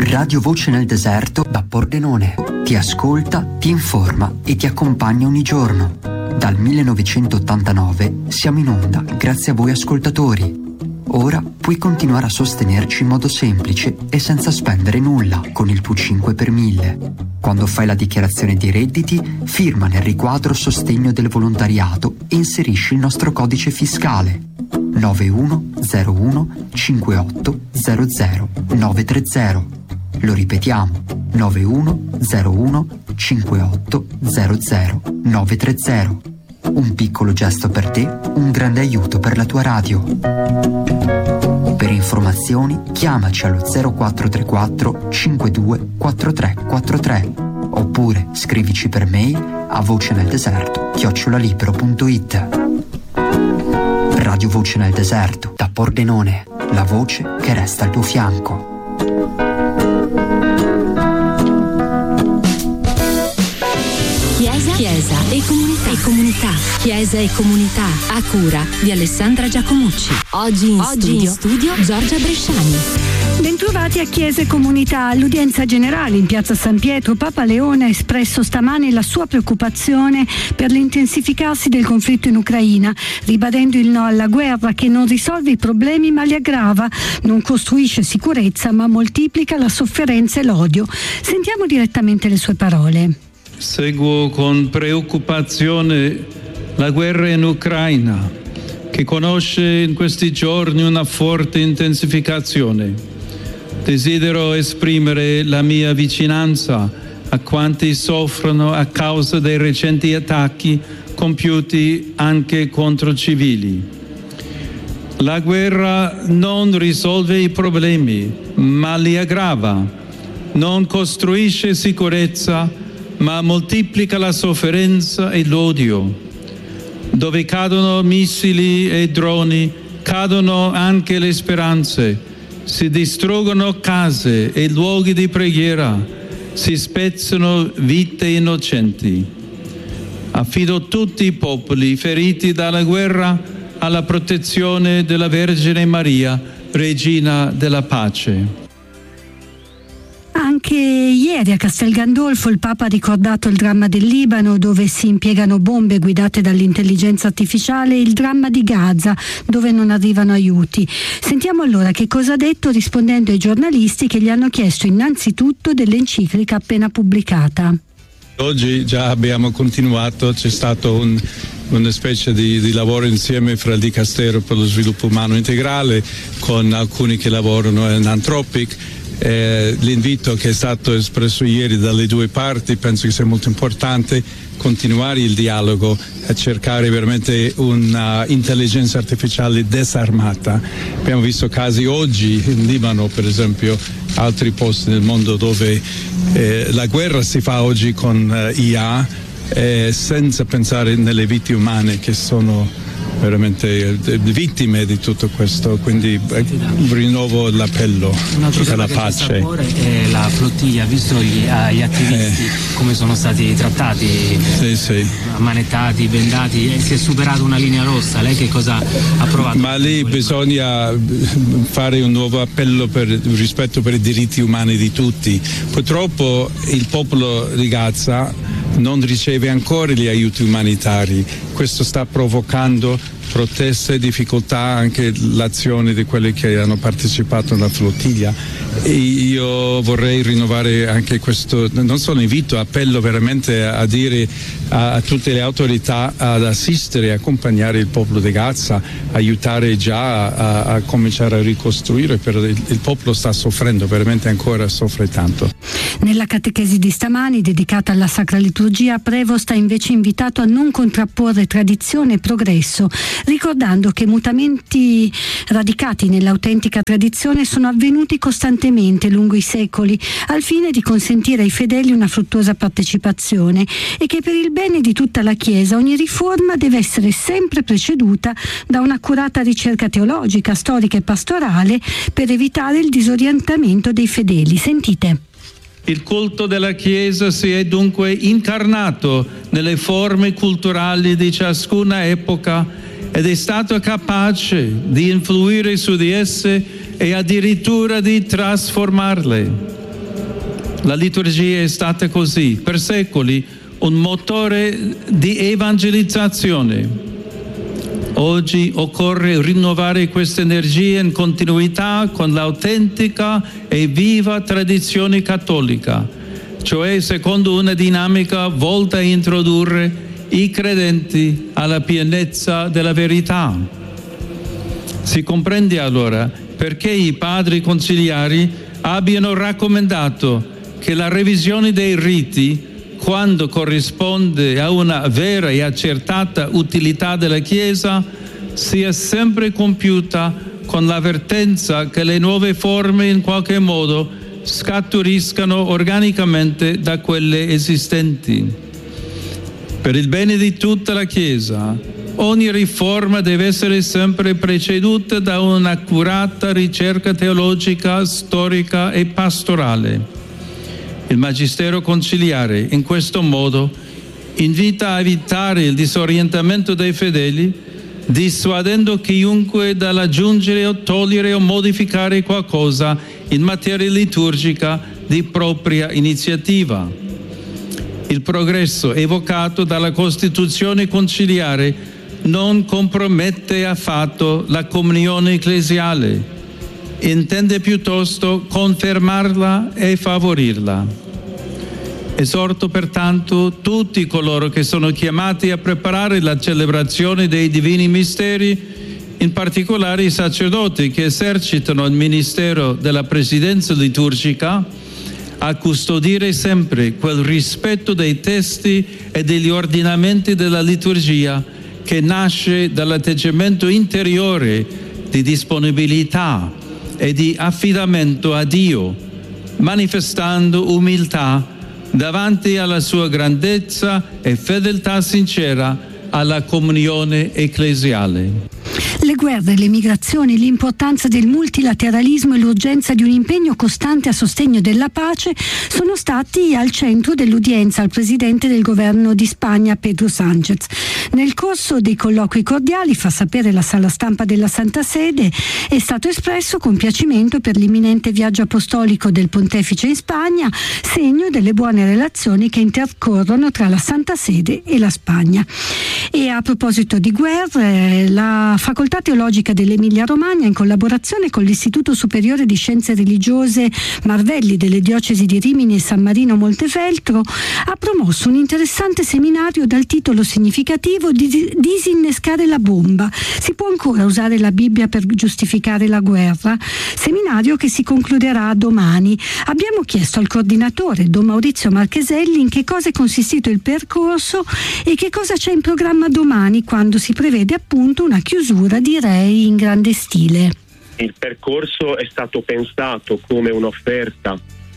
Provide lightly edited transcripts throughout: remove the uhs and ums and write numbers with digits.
Radio Voce nel Deserto da Pordenone. Ti ascolta, ti informa e ti accompagna ogni giorno. Dal 1989 siamo in onda grazie a voi ascoltatori. Ora puoi continuare a sostenerci in modo semplice e senza spendere nulla con il tuo 5 per 1000. Quando fai la dichiarazione di redditi, firma nel riquadro Sostegno del volontariato e inserisci il nostro codice fiscale 9101 5800 930. Lo ripetiamo, 9101 5800 930. Un piccolo gesto per te, un grande aiuto per la tua radio. Per informazioni chiamaci allo 0434 52 4343 oppure scrivici per mail a voceneldeserto@libero.it. Radio Voce nel Deserto da Pordenone, la voce che resta al tuo fianco. Chiesa e comunità. Chiesa e comunità a cura di Alessandra Giacomucci. Oggi in studio Giorgia Bresciani. Bentrovati a Chiesa e Comunità. All'udienza generale in piazza San Pietro, Papa Leone ha espresso stamane la sua preoccupazione per l'intensificarsi del conflitto in Ucraina, ribadendo il no alla guerra che non risolve i problemi ma li aggrava, non costruisce sicurezza ma moltiplica la sofferenza e l'odio. Sentiamo direttamente le sue parole. Seguo con preoccupazione la guerra in Ucraina, che conosce in questi giorni una forte intensificazione. Desidero esprimere la mia vicinanza a quanti soffrono a causa dei recenti attacchi compiuti anche contro civili. La guerra non risolve i problemi, ma li aggrava. Non costruisce sicurezza, ma moltiplica la sofferenza e l'odio. Dove cadono missili e droni, cadono anche le speranze. Si distruggono case e luoghi di preghiera, si spezzano vite innocenti. Affido tutti i popoli feriti dalla guerra alla protezione della Vergine Maria, Regina della Pace. Anche ieri a Castel Gandolfo il Papa ha ricordato il dramma del Libano, dove si impiegano bombe guidate dall'intelligenza artificiale, e il dramma di Gaza, dove non arrivano aiuti. Sentiamo allora che cosa ha detto rispondendo ai giornalisti che gli hanno chiesto innanzitutto dell'enciclica appena pubblicata. Oggi già abbiamo continuato, c'è stato una specie di lavoro insieme fra il Dicastero per lo sviluppo umano integrale con alcuni che lavorano in Anthropic. L'invito che è stato espresso ieri dalle due parti penso che sia molto importante continuare il dialogo a cercare veramente un'intelligenza artificiale disarmata. Abbiamo visto casi oggi in Libano, per esempio, altri posti nel mondo dove la guerra si fa oggi con IA senza pensare nelle vite umane che sono veramente vittime di tutto questo, quindi rinnovo l'appello per la pace. È la flottiglia, visto gli attivisti come sono stati trattati, sì. ammanettati, bendati, si è superata una linea rossa. Lei che cosa ha provato? Ma lì bisogna fare un nuovo appello per rispetto per i diritti umani di tutti. Purtroppo il popolo di Gaza non riceve ancora gli aiuti umanitari, questo sta provocando proteste e difficoltà anche l'azione di quelli che hanno partecipato alla flottiglia. E io vorrei rinnovare anche questo, non solo invito, appello veramente a dire a tutte le autorità ad assistere e accompagnare il popolo di Gaza, aiutare già a cominciare a ricostruire, perché il popolo sta soffrendo, veramente ancora soffre tanto. Nella catechesi di stamani dedicata alla Sacra Liturgia, Prevost ha invece invitato a non contrapporre tradizione e progresso, ricordando che mutamenti radicati nell'autentica tradizione sono avvenuti costantemente lungo i secoli al fine di consentire ai fedeli una fruttuosa partecipazione e che per il bene di tutta la Chiesa ogni riforma deve essere sempre preceduta da un'accurata ricerca teologica, storica e pastorale per evitare il disorientamento dei fedeli. Sentite. Il culto della Chiesa si è dunque incarnato nelle forme culturali di ciascuna epoca ed è stato capace di influire su di esse e addirittura di trasformarle. La liturgia è stata così, per secoli, un motore di evangelizzazione. Oggi occorre rinnovare questa energia in continuità con l'autentica e viva tradizione cattolica, cioè secondo una dinamica volta a introdurre i credenti alla pienezza della verità. Si comprende allora perché i padri conciliari abbiano raccomandato che la revisione dei riti, quando corrisponde a una vera e accertata utilità della Chiesa, sia sempre compiuta con l'avvertenza che le nuove forme in qualche modo scaturiscano organicamente da quelle esistenti. Per il bene di tutta la Chiesa, ogni riforma deve essere sempre preceduta da un'accurata ricerca teologica, storica e pastorale. Il Magistero conciliare, in questo modo, invita a evitare il disorientamento dei fedeli, dissuadendo chiunque dall'aggiungere o togliere o modificare qualcosa in materia liturgica di propria iniziativa. Il progresso evocato dalla Costituzione conciliare non compromette affatto la comunione ecclesiale, intende piuttosto confermarla e favorirla. Esorto pertanto tutti coloro che sono chiamati a preparare la celebrazione dei divini misteri, in particolare i sacerdoti che esercitano il ministero della presidenza liturgica, a custodire sempre quel rispetto dei testi e degli ordinamenti della liturgia che nasce dall'atteggiamento interiore di disponibilità e di affidamento a Dio, manifestando umiltà davanti alla sua grandezza e fedeltà sincera alla comunione ecclesiale. Le guerre, le migrazioni, l'importanza del multilateralismo e l'urgenza di un impegno costante a sostegno della pace sono stati al centro dell'udienza al presidente del governo di Spagna, Pedro Sánchez. Nel corso dei colloqui cordiali, fa sapere la sala stampa della Santa Sede, è stato espresso compiacimento per l'imminente viaggio apostolico del pontefice in Spagna, segno delle buone relazioni che intercorrono tra la Santa Sede e la Spagna. E a proposito di guerre, la Facoltà Teologica dell'Emilia Romagna, in collaborazione con l'Istituto Superiore di Scienze Religiose Marvelli delle diocesi di Rimini e San Marino Montefeltro, ha promosso un interessante seminario dal titolo significativo Disinnescare la bomba. Si può ancora usare la Bibbia per giustificare la guerra? Seminario che si concluderà domani. Abbiamo chiesto al coordinatore, Don Maurizio Marcheselli, in che cosa è consistito il percorso e che cosa c'è in programma domani, quando si prevede appunto una chiusura, direi, in grande stile. Il percorso è stato pensato come un'offerta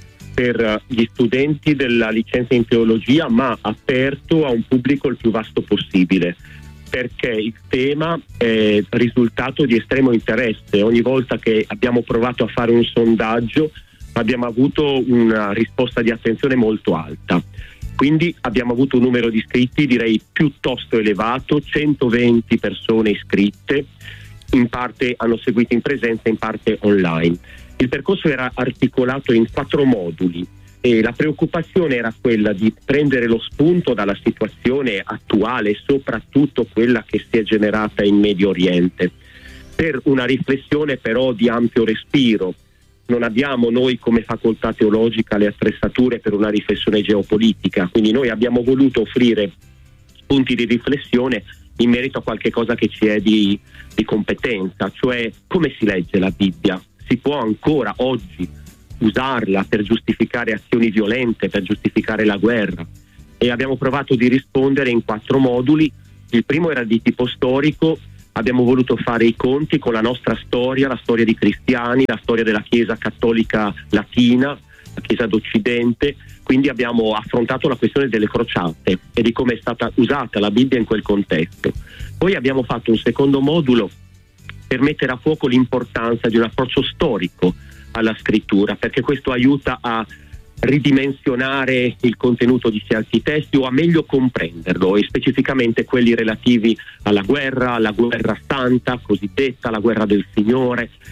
per gli studenti della licenza in teologia, ma aperto a un pubblico il più vasto possibile, perché il tema è risultato di estremo interesse. Ogni volta che abbiamo provato a fare un sondaggio abbiamo avuto una risposta di attenzione molto alta. Quindi abbiamo avuto un numero di iscritti direi piuttosto elevato, 120 persone iscritte, in parte hanno seguito in presenza, in parte online. Il percorso era articolato in 4 moduli e la preoccupazione era quella di prendere lo spunto dalla situazione attuale, soprattutto quella che si è generata in Medio Oriente, per una riflessione però di ampio respiro. Non abbiamo noi come facoltà teologica le attrezzature per una riflessione geopolitica, quindi noi abbiamo voluto offrire spunti di riflessione in merito a qualche cosa che ci è di competenza, cioè come si legge la Bibbia. Si può ancora oggi usarla per giustificare azioni violente, per giustificare la guerra, e abbiamo provato di rispondere in 4 moduli. Il primo era di tipo storico. Abbiamo voluto fare i conti con la nostra storia, la storia di cristiani, la storia della Chiesa cattolica latina, la Chiesa d'Occidente, quindi abbiamo affrontato la questione delle crociate e di come è stata usata la Bibbia in quel contesto. Poi abbiamo fatto un secondo modulo per mettere a fuoco l'importanza di un approccio storico alla scrittura, perché questo aiuta a ridimensionare il contenuto di certi testi o a meglio comprenderlo, e specificamente quelli relativi alla guerra santa cosiddetta, la guerra del Signore,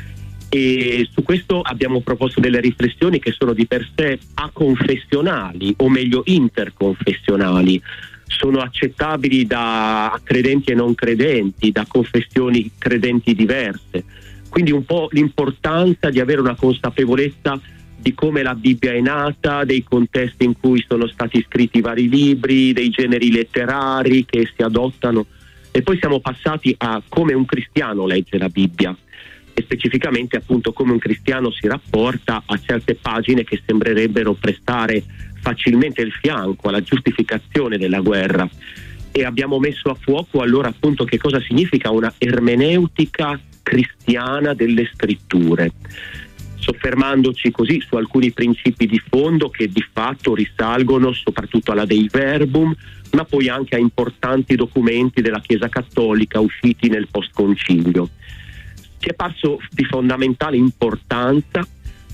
E su questo abbiamo proposto delle riflessioni che sono di per sé aconfessionali, o meglio interconfessionali. Sono accettabili da credenti e non credenti, da confessioni credenti diverse. Quindi un po' l'importanza di avere una consapevolezza di come la Bibbia è nata, dei contesti in cui sono stati scritti i vari libri, dei generi letterari che si adottano, e poi siamo passati a come un cristiano legge la Bibbia, e specificamente appunto come un cristiano si rapporta a certe pagine che sembrerebbero prestare facilmente il fianco alla giustificazione della guerra. E abbiamo messo a fuoco allora appunto che cosa significa una ermeneutica cristiana delle scritture, soffermandoci così su alcuni principi di fondo che di fatto risalgono soprattutto alla Dei Verbum, ma poi anche a importanti documenti della Chiesa Cattolica usciti nel post-concilio. Ci è parso di fondamentale importanza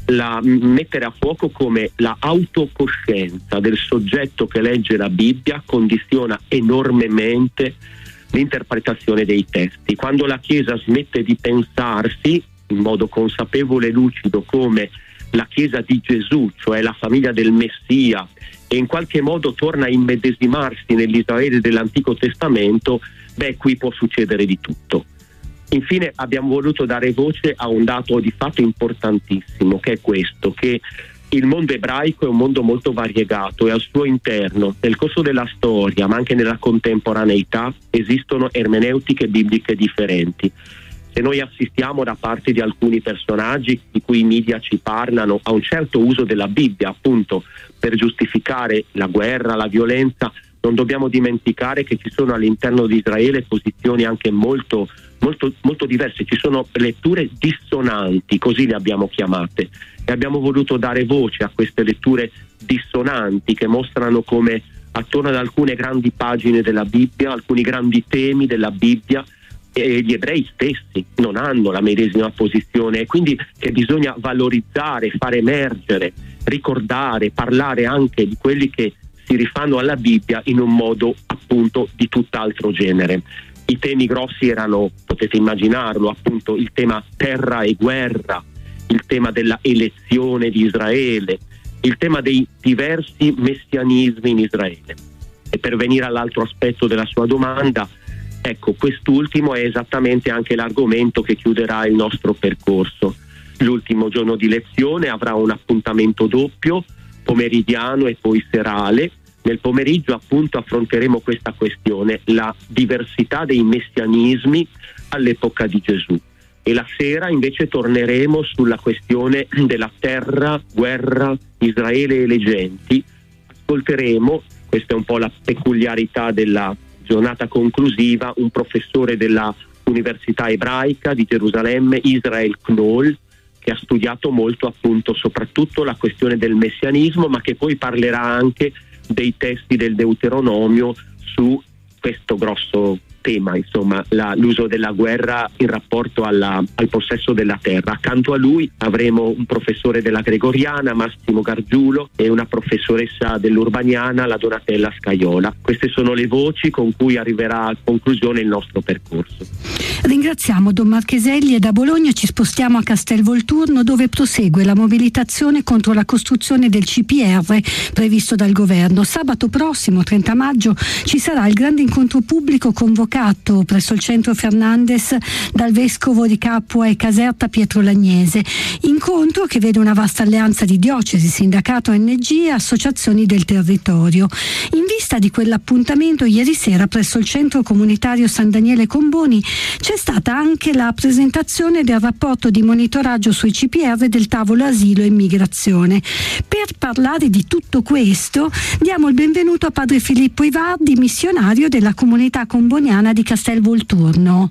mettere a fuoco come la autocoscienza del soggetto che legge la Bibbia condiziona enormemente l'interpretazione dei testi. Quando la Chiesa smette di pensarsi in modo consapevole e lucido come la Chiesa di Gesù, cioè la famiglia del Messia, e in qualche modo torna a immedesimarsi nell'Israele dell'Antico Testamento, qui può succedere di tutto. Infine abbiamo voluto dare voce a un dato di fatto importantissimo, che è questo, che il mondo ebraico è un mondo molto variegato e al suo interno, nel corso della storia, ma anche nella contemporaneità, esistono ermeneutiche bibliche differenti. Se noi assistiamo da parte di alcuni personaggi di cui i media ci parlano a un certo uso della Bibbia, appunto per giustificare la guerra, la violenza, non dobbiamo dimenticare che ci sono all'interno di Israele posizioni anche molto diverse. Ci sono letture dissonanti, così le abbiamo chiamate, e abbiamo voluto dare voce a queste letture dissonanti che mostrano come attorno ad alcune grandi pagine della Bibbia, alcuni grandi temi della Bibbia, e gli ebrei stessi non hanno la medesima posizione, e quindi che bisogna valorizzare, far emergere, ricordare, parlare anche di quelli che si rifanno alla Bibbia in un modo appunto di tutt'altro genere. I temi grossi erano, potete immaginarlo, appunto il tema terra e guerra, il tema della elezione di Israele, il tema dei diversi messianismi in Israele. E per venire all'altro aspetto della sua domanda, ecco, quest'ultimo è esattamente anche l'argomento che chiuderà il nostro percorso. L'ultimo giorno di lezione avrà un appuntamento doppio, pomeridiano e poi serale. Nel pomeriggio appunto affronteremo questa questione, la diversità dei messianismi all'epoca di Gesù, e la sera invece torneremo sulla questione della terra, guerra, Israele e le genti. Ascolteremo, questa è un po' la peculiarità della giornata conclusiva, un professore della Università Ebraica di Gerusalemme, Israel Knoll, che ha studiato molto appunto soprattutto la questione del messianismo, ma che poi parlerà anche dei testi del Deuteronomio su questo grosso tema, insomma, l'uso della guerra in rapporto al possesso della terra. Accanto a lui avremo un professore della Gregoriana, Massimo Gargiulo, e una professoressa dell'Urbaniana, la Donatella Scaiola. Queste sono le voci con cui arriverà a conclusione il nostro percorso. Ringraziamo Don Marcheselli, e da Bologna ci spostiamo a Castelvolturno, dove prosegue la mobilitazione contro la costruzione del CPR previsto dal governo. Sabato prossimo, 30 maggio, ci sarà il grande incontro pubblico convocato presso il centro Fernandez dal vescovo di Capua e Caserta Pietro Lagnese. Incontro che vede una vasta alleanza di diocesi, sindacato, ONG e associazioni del territorio. In vista di quell'appuntamento, ieri sera presso il centro comunitario San Daniele Comboni c'è stata anche la presentazione del rapporto di monitoraggio sui CPR del tavolo asilo e immigrazione. Per parlare di tutto questo diamo il benvenuto a Padre Filippo Ivardi, missionario della comunità comboniana di Castelvolturno.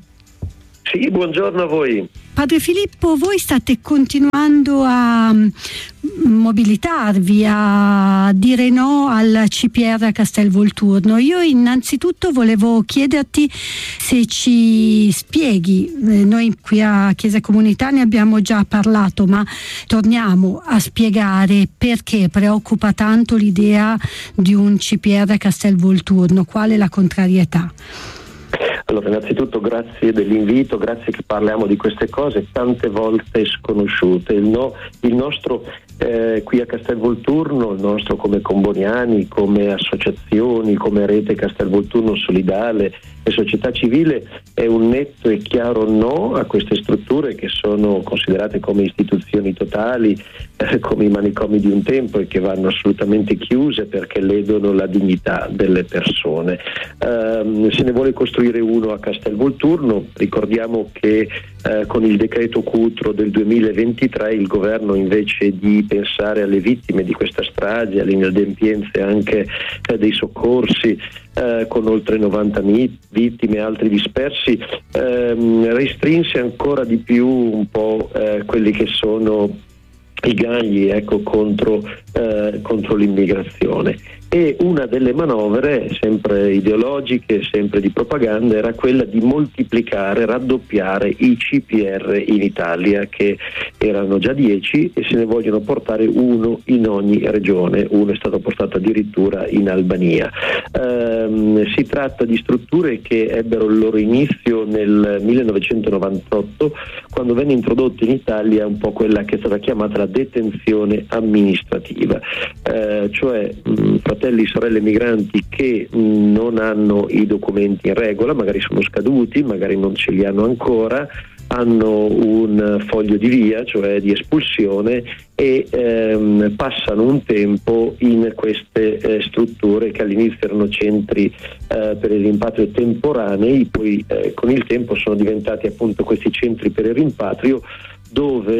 Sì, buongiorno a voi. Padre Filippo, voi state continuando a mobilitarvi, a dire no al CPR a Castelvolturno. Io innanzitutto volevo chiederti se ci spieghi, noi qui a Chiesa Comunità ne abbiamo già parlato, ma torniamo a spiegare perché preoccupa tanto l'idea di un CPR a Castelvolturno, qual è la contrarietà? Allora, innanzitutto grazie dell'invito, grazie che parliamo di queste cose tante volte sconosciute. Il nostro qui a Castelvolturno, il nostro come Comboniani, come associazioni, come rete Castelvolturno Solidale e società civile, è un netto e chiaro no a queste strutture che sono considerate come istituzioni totali, come i manicomi di un tempo, e che vanno assolutamente chiuse perché ledono la dignità delle persone. Se ne vuole costruire uno a Castelvolturno. Ricordiamo che con il decreto Cutro del 2023 il governo, invece di pensare alle vittime di questa strage, alle inadempienze anche dei soccorsi, con oltre 90 vittime e altri dispersi, restrinse ancora di più un po' quelli che sono i gagli, contro l'immigrazione. E una delle manovre, sempre ideologiche, sempre di propaganda, era quella di moltiplicare, raddoppiare i CPR in Italia, che erano già 10 e se ne vogliono portare uno in ogni regione. Uno è stato portato addirittura in Albania. Si tratta di strutture che ebbero il loro inizio nel 1998, quando venne introdotta in Italia un po' quella che è stata chiamata la detenzione amministrativa, cioè fratelli e sorelle migranti che non hanno i documenti in regola, magari sono scaduti, magari non ce li hanno ancora, hanno un foglio di via, cioè di espulsione, e passano un tempo in queste strutture che all'inizio erano centri per il rimpatrio temporanei, poi con il tempo sono diventati appunto questi centri per il rimpatrio, dove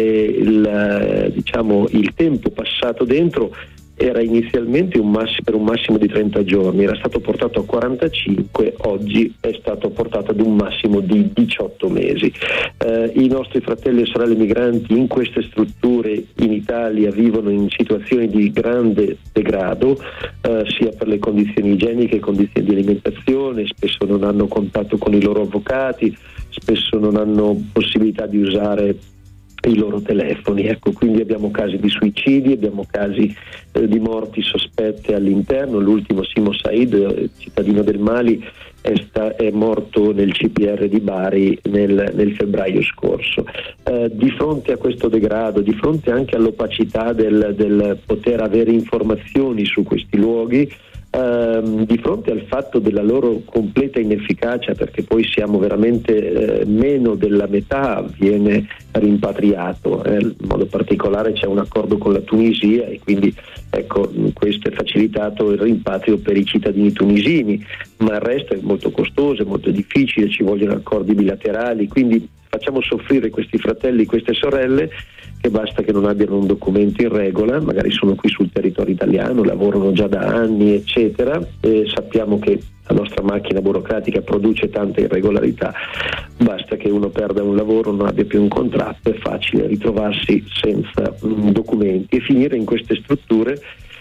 il tempo passato dentro era inizialmente per un massimo di 30 giorni, era stato portato a 45, oggi è stato portato ad un massimo di 18 mesi. I nostri fratelli e sorelle migranti in queste strutture in Italia vivono in situazioni di grande degrado, sia per le condizioni igieniche, condizioni di alimentazione, spesso non hanno contatto con i loro avvocati, spesso non hanno possibilità di usare i loro telefoni, quindi abbiamo casi di suicidi, abbiamo casi di morti sospette all'interno. L'ultimo, Simo Said, cittadino del Mali, è morto nel CPR di Bari nel febbraio scorso. Di fronte a questo degrado, di fronte anche all'opacità del poter avere informazioni su questi luoghi, di fronte al fatto della loro completa inefficacia, perché poi siamo veramente meno della metà viene rimpatriato, in modo particolare c'è un accordo con la Tunisia e quindi questo è facilitato il rimpatrio per i cittadini tunisini, ma il resto è molto costoso, è molto difficile, ci vogliono accordi bilaterali, quindi facciamo soffrire questi fratelli, queste sorelle, che basta che non abbiano un documento in regola, magari sono qui sul territorio italiano, lavorano già da anni eccetera, e sappiamo che la nostra macchina burocratica produce tante irregolarità, basta che uno perda un lavoro, non abbia più un contratto, è facile ritrovarsi senza documenti e finire in queste strutture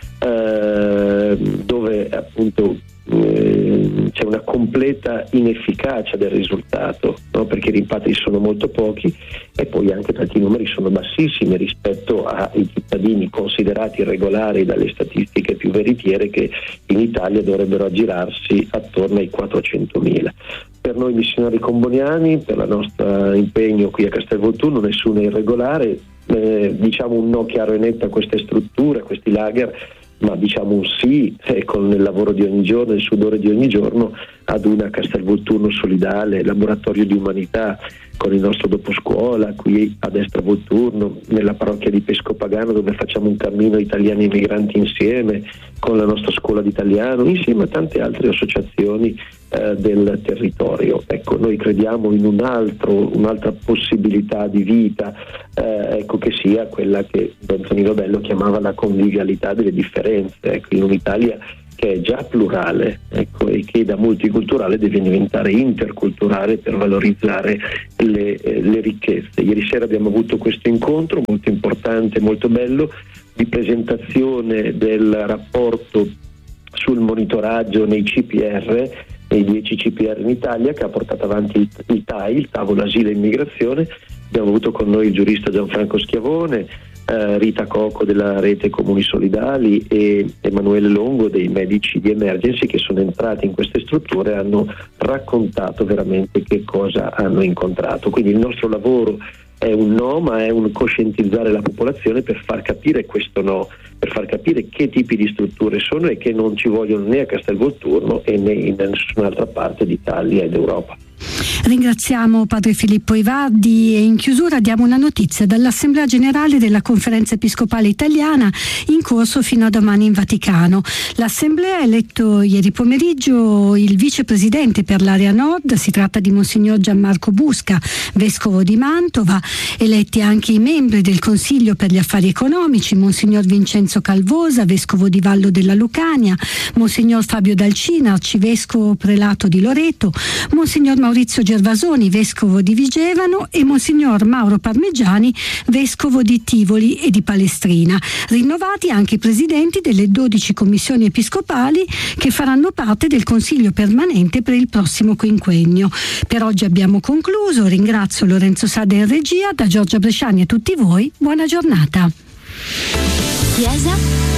dove appunto c'è una completa inefficacia del risultato, no? Perché i rimpatri sono molto pochi e poi anche perché i numeri sono bassissimi rispetto ai cittadini considerati irregolari dalle statistiche più veritiere, che in Italia dovrebbero aggirarsi attorno ai 400.000. Per noi missionari comboniani, per il nostro impegno qui a Castelvolturno, nessuno è irregolare, diciamo un no chiaro e netto a queste strutture, a questi lager, ma diciamo un sì con il lavoro di ogni giorno, il sudore di ogni giorno, ad una Castelvolturno solidale, laboratorio di umanità, con il nostro doposcuola qui a Destra Volturno, nella parrocchia di Pescopagano, dove facciamo un cammino italiani e migranti insieme, con la nostra scuola di italiano, insieme a tante altre associazioni del territorio. Ecco, noi crediamo in un'altra possibilità di vita, che sia quella che Antonino Bello chiamava la convivialità delle differenze, in un'Italia che è già plurale, e che da multiculturale deve diventare interculturale per valorizzare le ricchezze. Ieri sera abbiamo avuto questo incontro molto importante, molto bello, di presentazione del rapporto sul monitoraggio nei CPR, nei 10 CPR in Italia, che ha portato avanti il TAI, il Tavolo Asilo e Immigrazione. Abbiamo avuto con noi il giurista Gianfranco Schiavone, Rita Cocco della Rete Comuni Solidali e Emanuele Longo dei medici di Emergency, che sono entrati in queste strutture e hanno raccontato veramente che cosa hanno incontrato. Quindi il nostro lavoro è un no, ma è un coscientizzare la popolazione per far capire questo no, per far capire che tipi di strutture sono e che non ci vogliono né a Castelvolturno e né in nessun'altra parte d'Italia ed Europa. Ringraziamo Padre Filippo Ivardi e in chiusura diamo una notizia dall'Assemblea Generale della Conferenza Episcopale Italiana in corso fino a domani in Vaticano. L'Assemblea ha eletto ieri pomeriggio il vicepresidente per l'area nord, si tratta di Monsignor Gianmarco Busca, vescovo di Mantova, eletti anche i membri del Consiglio per gli Affari Economici, Monsignor Vincenzo Calvosa, vescovo di Vallo della Lucania, Monsignor Fabio Dalcina, arcivescovo prelato di Loreto, Monsignor Maurizio Gervasoni, vescovo di Vigevano, e Monsignor Mauro Parmigiani, vescovo di Tivoli e di Palestrina. Rinnovati anche i presidenti delle 12 commissioni episcopali che faranno parte del Consiglio permanente per il prossimo quinquennio. Per oggi abbiamo concluso. Ringrazio Lorenzo Sada in regia. Da Giorgia Bresciani a tutti voi, buona giornata. Chiesa